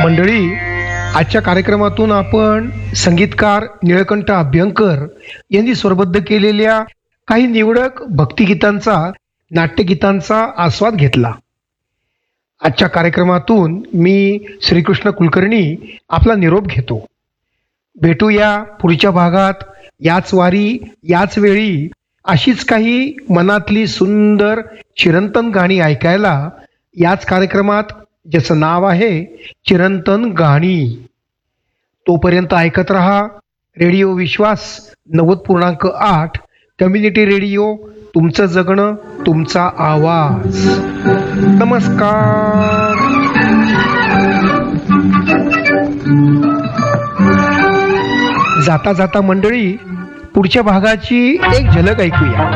मंडळी, आजच्या कार्यक्रमातून आपण संगीतकार निळकंठ अभ्यंकर यांनी स्वरबद्ध केलेल्या काही निवडक भक्तिगीतांचा, नाट्यगीतांचा आस्वाद घेतला. आजच्या कार्यक्रमातून मी श्रीकृष्ण कुलकर्णी आपला निरोप घेतो. भेटूया पुढच्या भागात, याच वारी याच वेळी, अशीच काही मनातली सुंदर चिरंतन गाणी ऐकायला याच कार्यक्रमात, ज्याचं नाव आहे चिरंतन गाणी. तोपर्यंत ऐकत रहा रेडिओ विश्वास 90.8 कम्युनिटी रेडिओ, तुमचं जगणं तुमचा आवाज. नमस्कार. जाता जाता मंडळी, पुढच्या भागाची एक झलक ऐकूया.